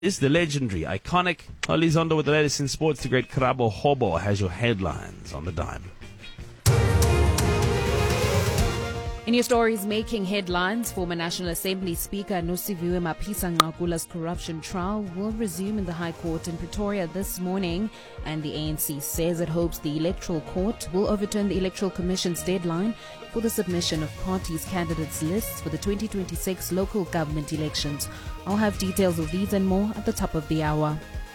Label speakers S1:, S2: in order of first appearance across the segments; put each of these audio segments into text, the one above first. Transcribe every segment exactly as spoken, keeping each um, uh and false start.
S1: Is the legendary, iconic Olizondo with the latest in sports. The great Karabo Hobo has your headlines on the dime.
S2: In your stories making headlines, former National Assembly Speaker Nosiviwe Mapisa-Nqakula's corruption trial will resume in the High Court in Pretoria this morning, and the A N C says it hopes the Electoral Court will overturn the Electoral Commission's deadline for the submission of parties' candidates' lists for the twenty twenty-six local government elections. I'll have details of these and more at the top of the hour.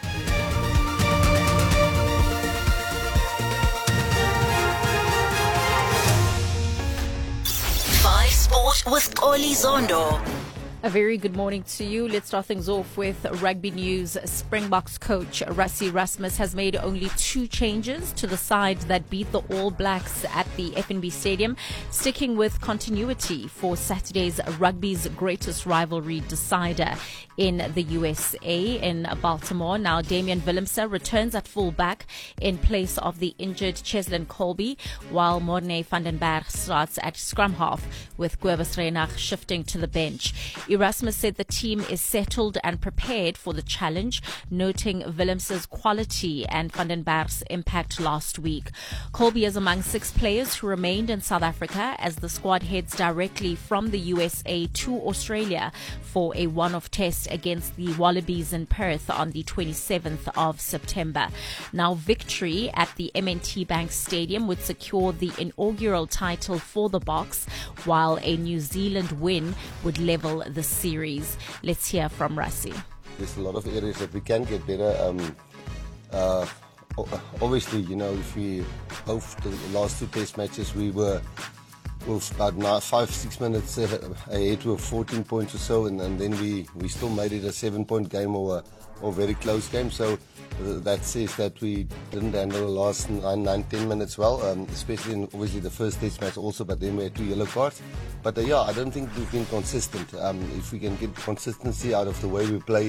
S3: Sport with Olizondo.
S2: A very good morning to you. Let's start things off with rugby news. Springboks coach Rassie Erasmus has made only two changes to the side that beat the All Blacks at the F N B Stadium, sticking with continuity for Saturday's rugby's greatest rivalry decider in the U S A in Baltimore. Now, Damian Willemse returns at fullback in place of the injured Cheslin Colby, while Morne van den Berg starts at scrum half, with Cobus Reinach shifting to the bench. Erasmus said the team is settled and prepared for the challenge, noting Willemse's quality and Van den Berg's impact last week. Colby is among six players who remained in South Africa as the squad heads directly from the U S A to Australia for a one-off test against the Wallabies in Perth on the twenty-seventh of September. Now, victory at the M N T Bank Stadium would secure the inaugural title for the Boks, while a New Zealand win would level the series. Let's hear from Rassie.
S4: There's a lot of areas that we can get better. Um, uh, obviously, you know, if we both the last two test matches, we were with about nine, five, six minutes ahead with fourteen points or so, and, and then we, we still made it a seven-point game or a or very close game. So uh, that says that we didn't handle the last nine, nine, ten minutes well, um, especially in obviously the first test match also, but then we had two yellow cards. But uh, yeah, I don't think we've been consistent. Um, if we can get consistency out of the way we play.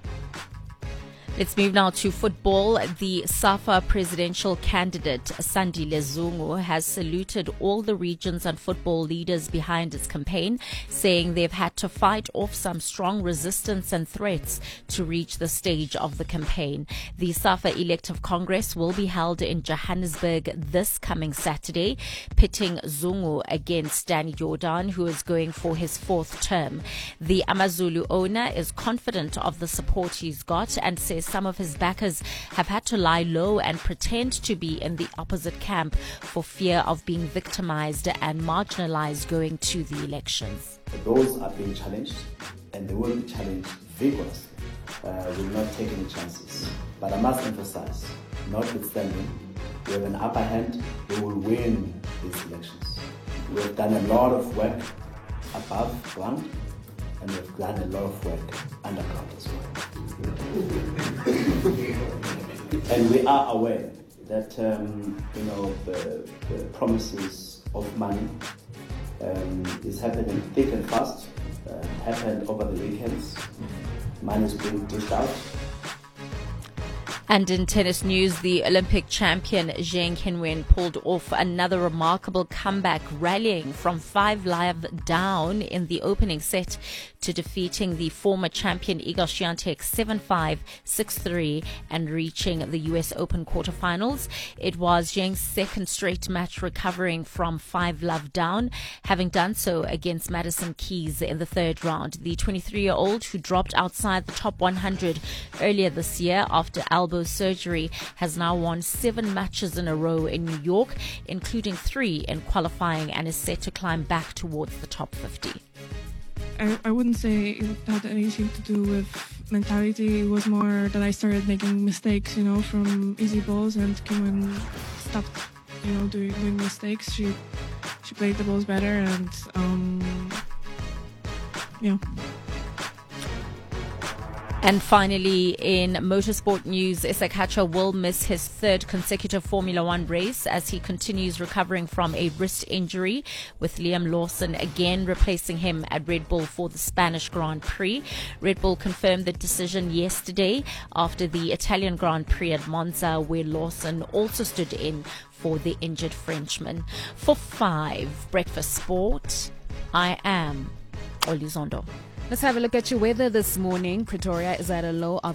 S2: Let's move now to football. The SAFA presidential candidate, Sandile Zungu, has saluted all the regions and football leaders behind its campaign, saying they've had to fight off some strong resistance and threats to reach the stage of the campaign. The SAFA elective congress will be held in Johannesburg this coming Saturday, pitting Zungu against Danny Jordan, who is going for his fourth term. The Amazulu owner is confident of the support he's got and says some of his backers have had to lie low and pretend to be in the opposite camp for fear of being victimized and marginalized going to the elections.
S5: Those are being challenged, and they will be challenged vigorously. Uh, we will not take any chances. But I must emphasize, notwithstanding, we have an upper hand, we will win these elections. We have done a lot of work above ground, and we've done a lot of work underground as well. And we are aware that um, you know the, the promises of money um, is happening thick and fast. Uh, happened over the weekends. Money is being dished out.
S2: And in tennis news, the Olympic champion Zheng Qinwen pulled off another remarkable comeback, rallying from five live down in the opening set to defeating the former champion Iga Swiatek seven five, six three and reaching the U S Open quarterfinals. It was Zheng's second straight match recovering from five love down, having done so against Madison Keys in the third round. The twenty-three-year-old, who dropped outside the top one hundred earlier this year after elbow surgery, has now won seven matches in a row in New York, including three in qualifying, and is set to climb back towards the top fifty.
S6: I, I wouldn't say it had anything to do with mentality. It was more that I started making mistakes, you know, from easy balls, and Kim stopped, you know, doing, doing mistakes. She she played the balls better, and um, yeah.
S2: And finally, in motorsport news, Isak Hatcher will miss his third consecutive Formula One race as he continues recovering from a wrist injury, with Liam Lawson again replacing him at Red Bull for the Spanish Grand Prix. Red Bull confirmed the decision yesterday after the Italian Grand Prix at Monza, where Lawson also stood in for the injured Frenchman. For five Breakfast Sport, I am Olizondo. Let's have a look at your weather this morning. Pretoria is at a low of